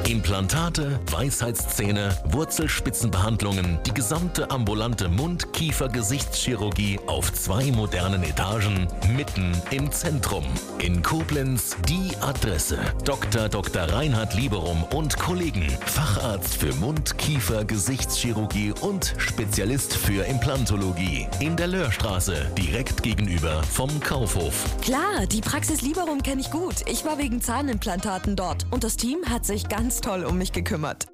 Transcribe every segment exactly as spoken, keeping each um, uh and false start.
Implantate, Weisheitszähne, Wurzelspitzenbehandlungen, die gesamte ambulante Mund-, Kiefer-, Gesichtschirurgie auf zwei modernen Etagen, mitten im Zentrum. In Koblenz die Adresse. Doktor Doktor Reinhard Lieberum und Kollegen. Facharzt für Mund-, Kiefer-, Gesichtschirurgie und Spezialist für Implantologie. In der Löhrstraße, direkt gegenüber vom Kaufhof. Klar, die Praxis Lieberum kenne ich gut. Ich war wegen Zahnimplantaten dort und das Team hat sich ganz toll um mich gekümmert.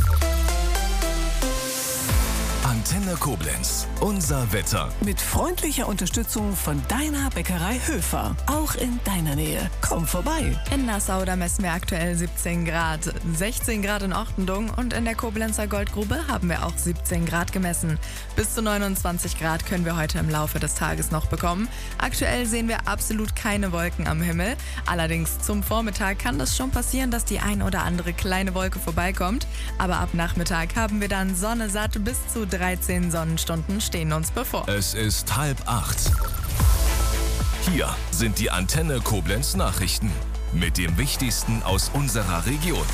Antenne Koblenz. Unser Wetter. Mit freundlicher Unterstützung von deiner Bäckerei Höfer. Auch in deiner Nähe. Komm vorbei. In Nassau, da messen wir aktuell siebzehn Grad. sechzehn Grad in Ochtendung und in der Koblenzer Goldgrube haben wir auch siebzehn Grad gemessen. Bis zu neunundzwanzig Grad können wir heute im Laufe des Tages noch bekommen. Aktuell sehen wir absolut keine Wolken am Himmel. Allerdings zum Vormittag kann das schon passieren, dass die ein oder andere kleine Wolke vorbeikommt. Aber ab Nachmittag haben wir dann Sonne satt. Bis zu dreizehn Sonnenstunden stehen uns bevor. Es ist halb acht. Hier sind die Antenne Koblenz Nachrichten mit dem Wichtigsten aus unserer Region.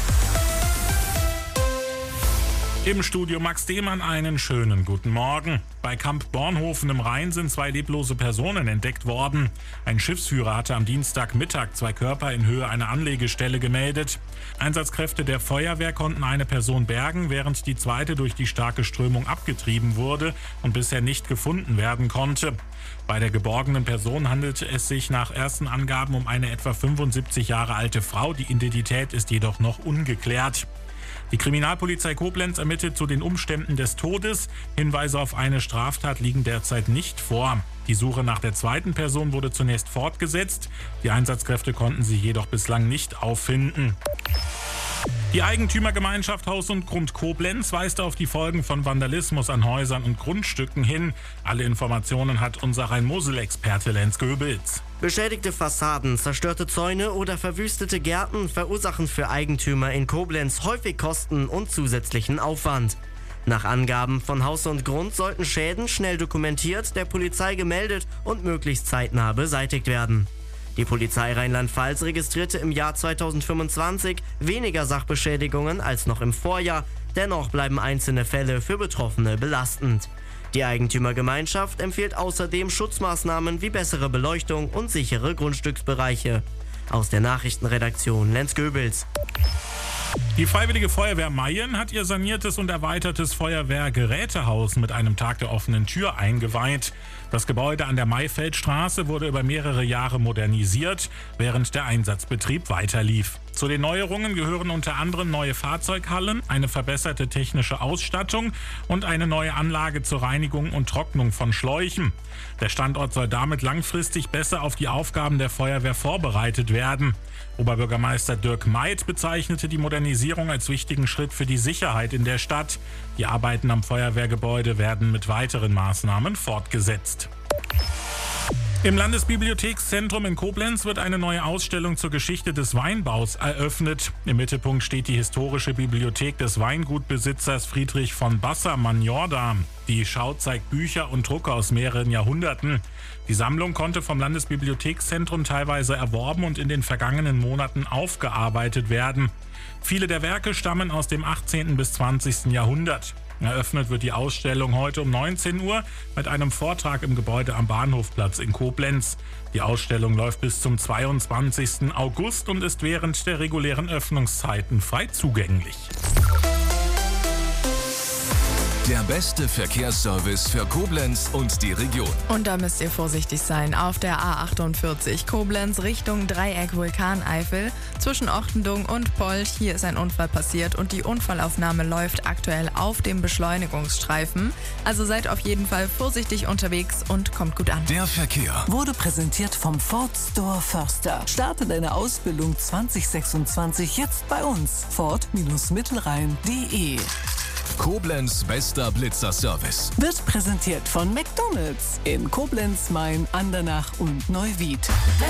Im Studio Max Demann, einen schönen guten Morgen. Bei Kamp Bornhofen im Rhein sind zwei leblose Personen entdeckt worden. Ein Schiffsführer hatte am Dienstagmittag zwei Körper in Höhe einer Anlegestelle gemeldet. Einsatzkräfte der Feuerwehr konnten eine Person bergen, während die zweite durch die starke Strömung abgetrieben wurde und bisher nicht gefunden werden konnte. Bei der geborgenen Person handelte es sich nach ersten Angaben um eine etwa fünfundsiebzig Jahre alte Frau. Die Identität ist jedoch noch ungeklärt. Die Kriminalpolizei Koblenz ermittelt zu den Umständen des Todes. Hinweise auf eine Straftat liegen derzeit nicht vor. Die Suche nach der zweiten Person wurde zunächst fortgesetzt. Die Einsatzkräfte konnten sie jedoch bislang nicht auffinden. Die Eigentümergemeinschaft Haus und Grund Koblenz weist auf die Folgen von Vandalismus an Häusern und Grundstücken hin. Alle Informationen hat unser Rhein-Mosel-Experte Lenz Göbels. Beschädigte Fassaden, zerstörte Zäune oder verwüstete Gärten verursachen für Eigentümer in Koblenz häufig Kosten und zusätzlichen Aufwand. Nach Angaben von Haus und Grund sollten Schäden schnell dokumentiert, der Polizei gemeldet und möglichst zeitnah beseitigt werden. Die Polizei Rheinland-Pfalz registrierte im Jahr zweitausendfünfundzwanzig weniger Sachbeschädigungen als noch im Vorjahr. Dennoch bleiben einzelne Fälle für Betroffene belastend. Die Eigentümergemeinschaft empfiehlt außerdem Schutzmaßnahmen wie bessere Beleuchtung und sichere Grundstücksbereiche. Aus der Nachrichtenredaktion Lenz Göbels. Die Freiwillige Feuerwehr Mayen hat ihr saniertes und erweitertes Feuerwehrgerätehaus mit einem Tag der offenen Tür eingeweiht. Das Gebäude an der Mayfeldstraße wurde über mehrere Jahre modernisiert, während der Einsatzbetrieb weiterlief. Zu den Neuerungen gehören unter anderem neue Fahrzeughallen, eine verbesserte technische Ausstattung und eine neue Anlage zur Reinigung und Trocknung von Schläuchen. Der Standort soll damit langfristig besser auf die Aufgaben der Feuerwehr vorbereitet werden. Oberbürgermeister Dirk Meid bezeichnete die Modernisierung als wichtigen Schritt für die Sicherheit in der Stadt. Die Arbeiten am Feuerwehrgebäude werden mit weiteren Maßnahmen fortgesetzt. Im Landesbibliothekszentrum in Koblenz wird eine neue Ausstellung zur Geschichte des Weinbaus eröffnet. Im Mittelpunkt steht die historische Bibliothek des Weingutbesitzers Friedrich von Basser-Manjorda. Die Schau zeigt Bücher und Drucke aus mehreren Jahrhunderten. Die Sammlung konnte vom Landesbibliothekszentrum teilweise erworben und in den vergangenen Monaten aufgearbeitet werden. Viele der Werke stammen aus dem achtzehnten bis zwanzigsten Jahrhundert. Eröffnet wird die Ausstellung heute um neunzehn Uhr mit einem Vortrag im Gebäude am Bahnhofplatz in Koblenz. Die Ausstellung läuft bis zum zweiundzwanzigsten August und ist während der regulären Öffnungszeiten frei zugänglich. Der beste Verkehrsservice für Koblenz und die Region. Und da müsst ihr vorsichtig sein. Auf der A achtundvierzig Koblenz Richtung Dreieck Vulkaneifel zwischen Ochtendung und Polch. Hier ist ein Unfall passiert und die Unfallaufnahme läuft aktuell auf dem Beschleunigungsstreifen. Also seid auf jeden Fall vorsichtig unterwegs und kommt gut an. Der Verkehr Wurde präsentiert vom Ford Store Förster. Starte deine Ausbildung zwanzig sechsundzwanzig jetzt bei uns. Ford Mittelrhein punkt de. Koblenz bester Blitzerservice. Wird präsentiert von McDonald's in Koblenz, Main, Andernach und Neuwied.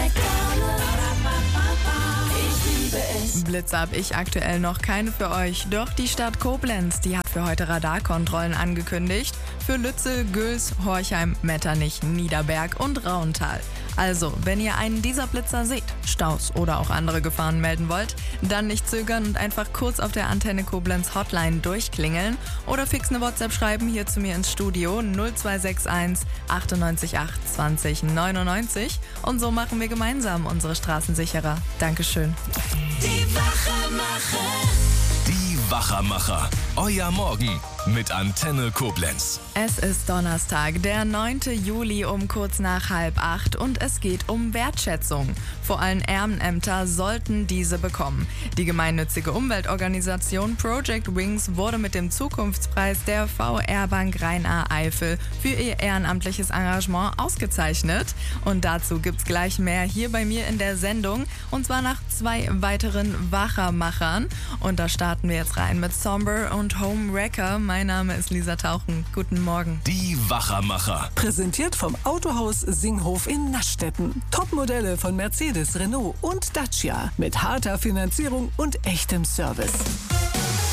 Blitze habe ich aktuell noch keine für euch. Doch die Stadt Koblenz, die hat für heute Radarkontrollen angekündigt. Für Lützel, Güls, Horchheim, Metternich, Niederberg und Rauental. Also, wenn ihr einen dieser Blitzer seht, Staus oder auch andere Gefahren melden wollt, dann nicht zögern und einfach kurz auf der Antenne Koblenz Hotline durchklingeln oder fix eine WhatsApp schreiben hier zu mir ins Studio null zwei sechs eins achtundneunzig acht zwanzig neunundneunzig und so machen wir gemeinsam unsere Straßen sicherer. Dankeschön. Die Wachermacher. Die Wachermacher. Euer Morgen mit Antenne Koblenz. Es ist Donnerstag, der neunte Juli um kurz nach halb acht und es geht um Wertschätzung. Vor allem Ehrenämter sollten diese bekommen. Die gemeinnützige Umweltorganisation Project Wings wurde mit dem Zukunftspreis der V R-Bank Rhein-A-Eifel für ihr ehrenamtliches Engagement ausgezeichnet. Und dazu gibt's gleich mehr hier bei mir in der Sendung und zwar nach zwei weiteren Wachermachern. Und da starten wir jetzt rein mit Somber und Home Wrecker. Mein Name ist Lisa Tauchen. Guten Morgen. Die Wachermacher. Präsentiert vom Autohaus Singhof in Naschdetten. Topmodelle von Mercedes, Renault und Dacia mit harter Finanzierung und echtem Service.